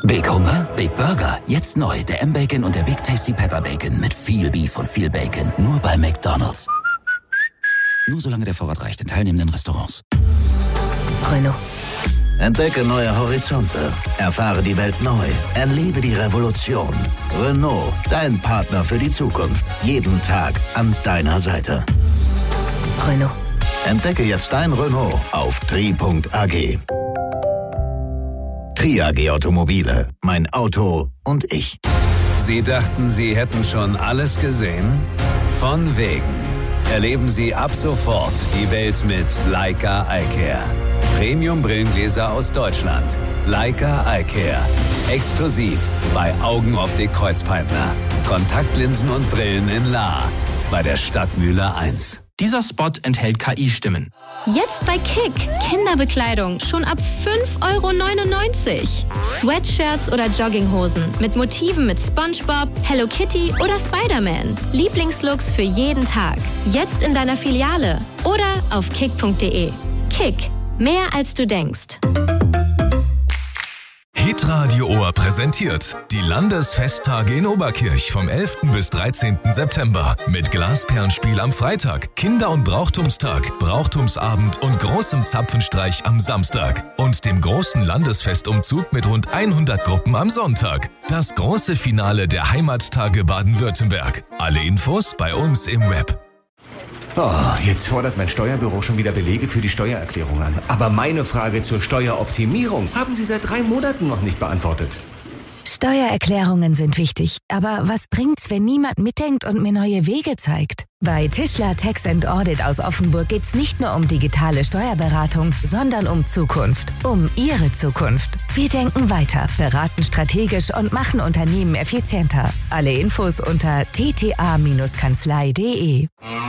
Big Hunger? Big Burger. Jetzt neu. Der M-Bacon und der Big Tasty Pepper Bacon. Mit viel Beef und viel Bacon. Nur bei McDonald's. Nur solange der Vorrat reicht in teilnehmenden Restaurants. Renault. Entdecke neue Horizonte. Erfahre die Welt neu. Erlebe die Revolution. Renault, dein Partner für die Zukunft. Jeden Tag an deiner Seite. Renault. Entdecke jetzt dein Renault auf tri.ag. Tri.ag Automobile. Mein Auto und ich. Sie dachten, Sie hätten schon alles gesehen? Von wegen. Erleben Sie ab sofort die Welt mit Leica iCare. Premium-Brillengläser aus Deutschland. Leica iCare. Exklusiv bei Augenoptik Kreuzpeitner. Kontaktlinsen und Brillen in Lahr. Bei der Stadtmühle 1. Dieser Spot enthält KI-Stimmen. Jetzt bei Kick. Kinderbekleidung schon ab 5,99 €. Sweatshirts oder Jogginghosen mit Motiven mit SpongeBob, Hello Kitty oder Spider-Man. Lieblingslooks für jeden Tag. Jetzt in deiner Filiale oder auf kick.de. Kick. Mehr als du denkst. Hitradio Ohr präsentiert die Landesfesttage in Oberkirch vom 11. bis 13. September mit Glasperlenspiel am Freitag, Kinder- und Brauchtumstag, Brauchtumsabend und großem Zapfenstreich am Samstag und dem großen Landesfestumzug mit rund 100 Gruppen am Sonntag. Das große Finale der Heimattage Baden-Württemberg. Alle Infos bei uns im Web. Oh, jetzt fordert mein Steuerbüro schon wieder Belege für die Steuererklärung an. Aber meine Frage zur Steueroptimierung haben Sie seit 3 Monaten noch nicht beantwortet. Steuererklärungen sind wichtig, aber was bringt's, wenn niemand mitdenkt und mir neue Wege zeigt? Bei Tischler Tax & Audit aus Offenburg geht's nicht nur um digitale Steuerberatung, sondern um Zukunft. Um Ihre Zukunft. Wir denken weiter, beraten strategisch und machen Unternehmen effizienter. Alle Infos unter tta-kanzlei.de.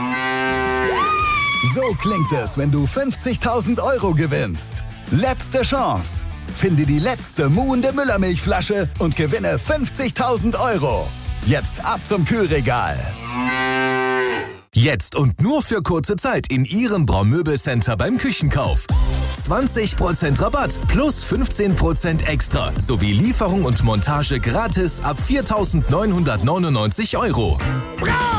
So klingt es, wenn du 50.000 € gewinnst. Letzte Chance. Finde die letzte muhende Müllermilchflasche und gewinne 50.000 €. Jetzt ab zum Kühlregal. Jetzt und nur für kurze Zeit in Ihrem Braumöbelcenter beim Küchenkauf. 20% Rabatt plus 15% extra sowie Lieferung und Montage gratis ab 4.999 €.